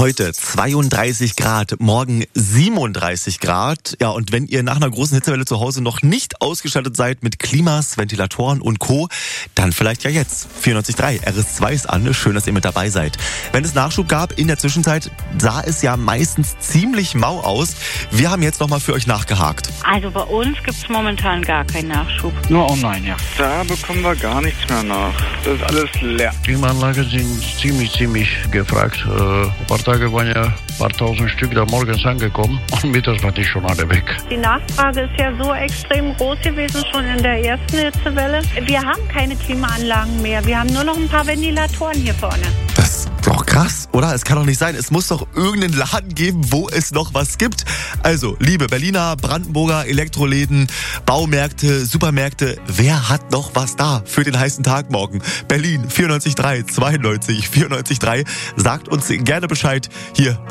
Heute 32 Grad, morgen 37 Grad. Ja, und wenn ihr nach einer großen Hitzewelle zu Hause noch nicht ausgestattet seid mit Klimas, Ventilatoren und Co., dann vielleicht ja jetzt. 94.3 RS2 ist an. Schön, dass ihr mit dabei seid. Wenn es Nachschub gab in der Zwischenzeit, sah es ja meistens ziemlich mau aus. Wir haben jetzt nochmal für euch nachgehakt. Also bei uns gibt es momentan gar keinen Nachschub. Nur online, ja. Da bekommen wir gar nichts mehr nach. Das ist alles leer. Klimaanlagen sind ziemlich gefragt. Ein paar Tage waren ja ein paar tausend Stück da morgens angekommen und mittags waren die schon alle weg. Die Nachfrage ist ja so extrem groß gewesen, schon in der ersten Hitzewelle. Wir haben keine Klimaanlagen mehr. Wir haben nur noch ein paar Ventilatoren hier vorne. Das ist doch krass, oder? Es kann doch nicht sein. Es muss doch irgendeinen Laden geben, wo es noch was gibt. Also, liebe Berliner, Brandenburger, Elektroläden, Baumärkte, Supermärkte, wer hat noch was da für den heißen Tag morgen? Berlin 94.3, 92, 94.3. Sagt uns gerne Bescheid hier bei